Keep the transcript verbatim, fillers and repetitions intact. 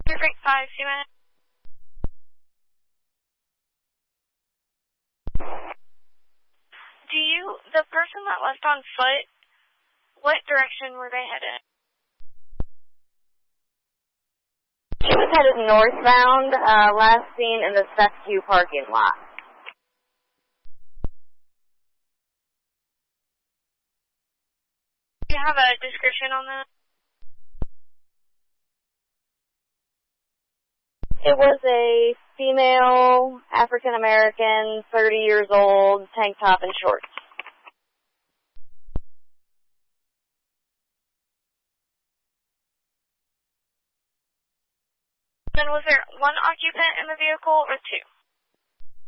Perfect five, see you. Do you, the person that left on foot, what direction were they headed? She was headed northbound, uh, last seen in the Fescue parking lot. Do you have a description on that? It was a female, African-American, thirty years old, tank top and shorts. Then was there one occupant in the vehicle or two?